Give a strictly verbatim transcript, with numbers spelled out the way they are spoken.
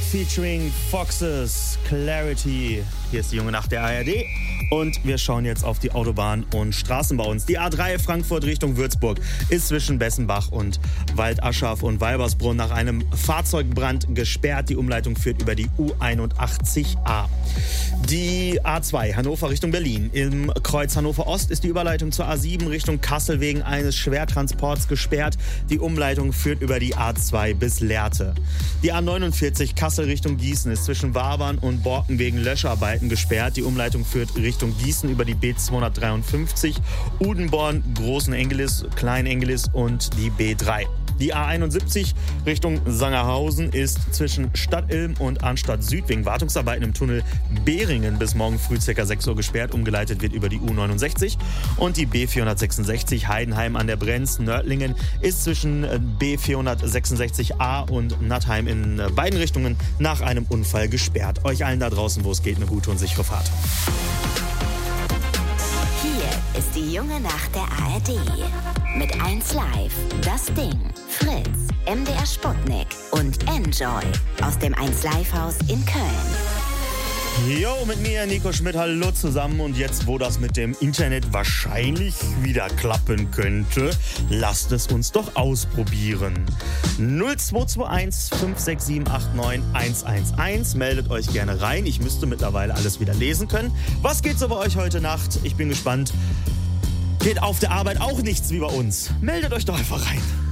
featuring Foxes, Clarity. Hier ist die junge Nacht der A R D und wir schauen jetzt auf die Autobahn und Straßen bei uns. Die A drei Frankfurt Richtung Würzburg ist zwischen Bessenbach und Waldaschaf und Weibersbrunn nach einem Fahrzeugbrand gesperrt. Die Umleitung führt über die U einundachtzig A. Die A zwei Hannover Richtung Berlin. Im Kreuz Hannover Ost ist die Überleitung zur A sieben Richtung Kassel wegen eines Schwertransports gesperrt. Die Umleitung führt über die A zwei bis Lehrte. Die A neunundvierzig Kassel Richtung Gießen ist zwischen Wabern und Borken wegen Löscharbeiten gesperrt. Die Umleitung führt Richtung Gießen über die B zweihundertdreiundfünfzig, Udenborn, Großen Engelis, Klein Engelis und die B drei. Die A einundsiebzig Richtung Sangerhausen ist zwischen Stadtilm und Arnstadt Süd wegen Wartungsarbeiten im Tunnel Beringen bis morgen früh ca. sechs Uhr gesperrt. Umgeleitet wird über die U neunundsechzig. Und die B vierhundertsechsundsechzig Heidenheim an der Brenz Nördlingen ist zwischen B vierhundertsechsundsechzig A und Nattheim in beiden Richtungen nach einem Unfall gesperrt. Euch allen da draußen, wo es geht, eine gute und sichere Fahrt. Hier ist die junge Nacht der A R D. Mit eins Live, Das Ding, Fritz, M D R Sputnik und Enjoy aus dem eins Live Haus in Köln. Jo, mit mir Nico Schmidt, hallo zusammen. Und jetzt, wo das mit dem Internet wahrscheinlich wieder klappen könnte, lasst es uns doch ausprobieren. null zwei zwei eins fünf sechs sieben acht neun eins eins eins. Meldet euch gerne rein. Ich müsste mittlerweile alles wieder lesen können. Was geht so bei euch heute Nacht? Ich bin gespannt. Geht auf der Arbeit auch nichts wie bei uns? Meldet euch doch einfach rein.